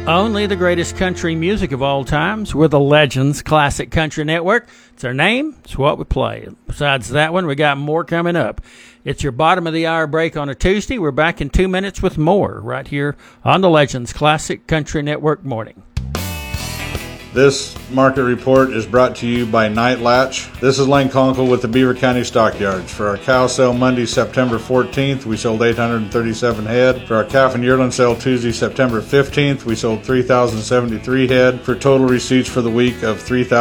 Only the greatest country music of all times. We're the Legends Classic Country Network. It's our name. It's what we play. Besides that one, we got more coming up. It's your bottom of the hour break on a Tuesday. We're back in 2 minutes with more right here on the Legends Classic Country Network morning. This market report is brought to you by Night Latch. This is Lane Conkle with the Beaver County Stockyards. For our cow sale Monday, September 14th, we sold 837 head. For our calf and yearling sale Tuesday, September 15th, we sold 3,073 head for total receipts for the week of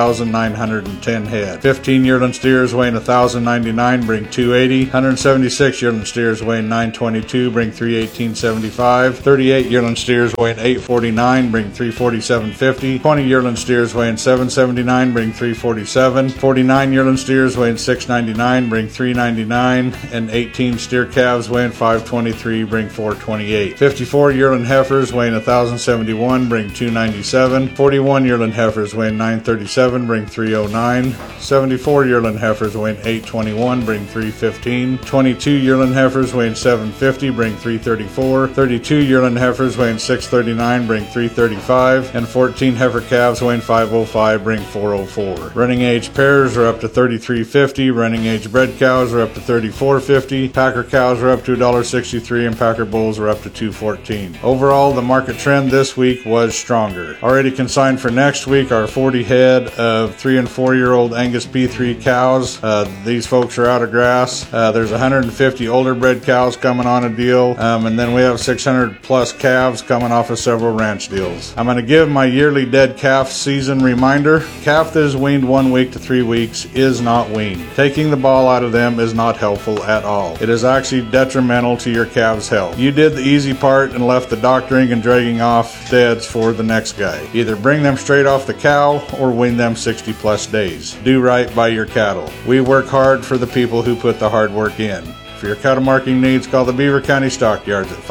3,910 head. 15 yearling steers weighing 1,099 bring 280. 176 yearling steers weighing 922 bring 318.75. 38 yearling steers weighing 849 bring 347.50. 20 yearling steers weighing 779 bring 347. 49 yearling steers weighing 699 bring 399, and 18 steer calves weighing 523 bring 428. 54 yearling heifers weighing 1,071 bring 297. 41 yearling heifers weighing 937 bring 309. 74 yearling heifers weighing 821 bring 315. 22 yearling heifers weighing 750 bring 334. 32 yearling heifers weighing 639 bring 335, and 14 heifer calves weighing 505 bring 404. Running age pairs are up to $33.50. Running age bred cows are up to $34.50. Packer cows are up to $1.63, and Packer bulls are up to $2.14. Overall, the market trend this week was stronger. Already consigned for next week are 40 head of 3 and 4 year old Angus P3 cows. These folks are out of grass. There's 150 older bred cows coming on a deal, and then we have 600 plus calves coming off of several ranch deals. I'm going to give my yearly dead calf season reminder. Calf that is weaned 1 week to 3 weeks is not weaned. Taking the ball out of them is not helpful at all. It is actually detrimental to your calf's health. You did the easy part and left the doctoring and dragging off deads for the next guy. Either bring them straight off the cow or wean them 60 plus days. Do right by your cattle. We work hard for the people who put the hard work in. For your cattle marking needs, call the Beaver County Stockyards at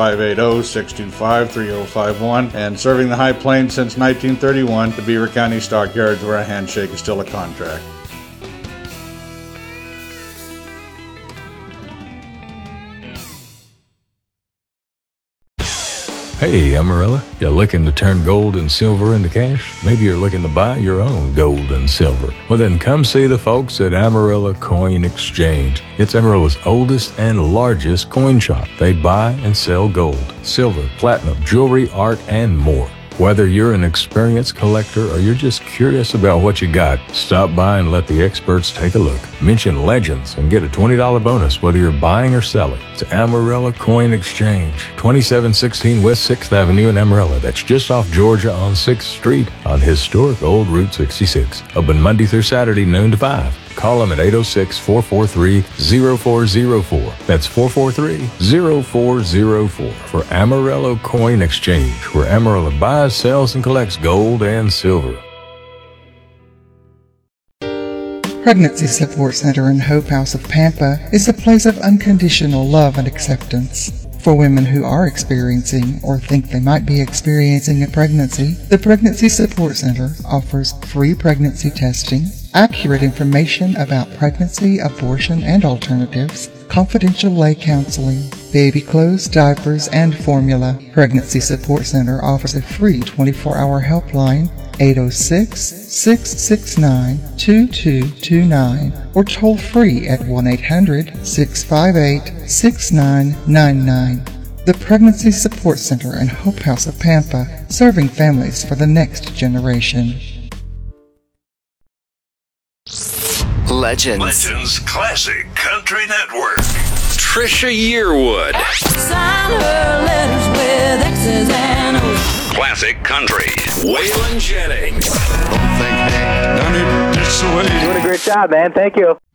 580-625-3051. And serving the High Plains since 1931, the Beaver County Stockyards, where a handshake is still a contract. Hey, Amarillo, you looking to turn gold and silver into cash? Maybe you're looking to buy your own gold and silver. Well, then come see the folks at Amarillo Coin Exchange. It's Amarillo's oldest and largest coin shop. They buy and sell gold, silver, platinum, jewelry, art, and more. Whether you're an experienced collector or you're just curious about what you got, stop by and let the experts take a look. Mention Legends and get a $20 bonus whether you're buying or selling. It's Amarillo Coin Exchange, 2716 West 6th Avenue in Amarillo. That's just off Georgia on 6th Street on historic Old Route 66. Open Monday through Saturday, noon to 5. Call them at 806-443-0404. That's 443-0404 for Amarillo Coin Exchange, where Amarillo buys, sells, and collects gold and silver. Pregnancy Support Center in Hope House of Pampa is a place of unconditional love and acceptance. For women who are experiencing or think they might be experiencing a pregnancy, the Pregnancy Support Center offers free pregnancy testing, accurate information about pregnancy, abortion, and alternatives, confidential lay counseling, baby clothes, diapers, and formula. Pregnancy Support Center offers a free 24-hour helpline, 806-669-2229, or toll free at 1-800-658-6999. The Pregnancy Support Center in Hope House of Pampa, serving families for the next generation. Legends Classic Country Network. Trisha Yearwood. Sign her letters with X's and O's. Classic Country. Waylon Jennings. Don't think they done it this way. Doing a great job, man. Thank you.